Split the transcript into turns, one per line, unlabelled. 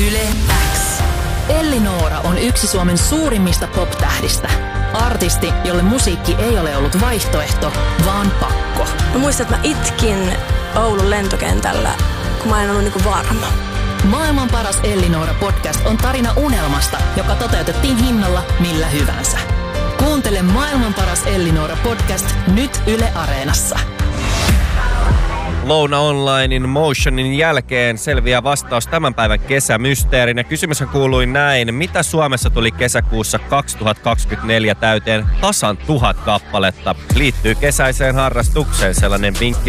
Yle X. Elli-Noora on yksi Suomen suurimmista pop-tähdistä. Artisti, jolle musiikki ei ole ollut vaihtoehto, vaan pakko.
Mä muistan, että mä itkin Oulun lentokentällä, kun mä en ollut niinku varma.
Maailman paras Elli-Noora podcast on tarina unelmasta, joka toteutettiin hinnalla millä hyvänsä. Kuuntele Maailman paras Elli-Noora podcast nyt Yle Areenassa.
Louna Onlinein Motionin jälkeen selviää vastaus tämän päivän kesämysteerin. Ja kysymys kuului näin: mitä Suomessa tuli kesäkuussa 2024 täyteen tasan 1000 kappaletta? Liittyy kesäiseen harrastukseen, sellainen vinkki